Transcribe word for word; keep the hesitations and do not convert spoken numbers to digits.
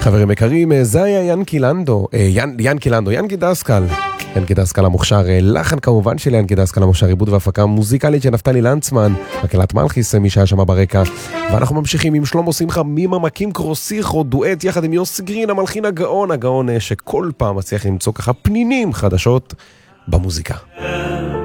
חברים יקרים, זה היה ינקי לנדו, ינ, ינקי לנדו, ינקי דסקל, ינקי דסקל המוכשר, לחן כמובן של ינקי דסקל המוכשר, עיבוד והפקה מוזיקלית של נפתלי לנצמן, מקהלת מלכיס, מי שהיה שם ברקע, ואנחנו ממשיכים עם שלמה שמחה, ממעמקים קרוסיכו, דואט יחד עם יוסי גרין, המלחין הגאון, הגאון שכל פעם מצליח למצוא ככה פנינים חדשות במוזיקה.